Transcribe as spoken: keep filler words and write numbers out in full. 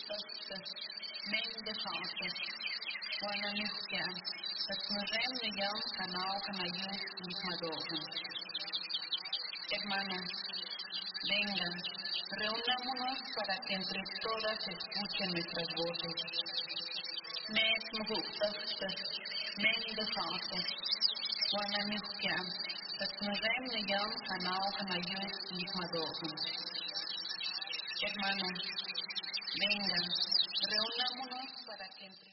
Jutas, Mendehase, Wananyukia, Tasmurem Niyam Kanao Kanayu Nikmadohan. Hermanos, vengan, reunámonos para que entre todas escuchen nuestras voces. Mes Muhuktas, Mendehase, Wananyukia, Tasmurem Niyam Kanao Kanayu Nikmadohan. Hermanos, vengan, reunámonos para que entre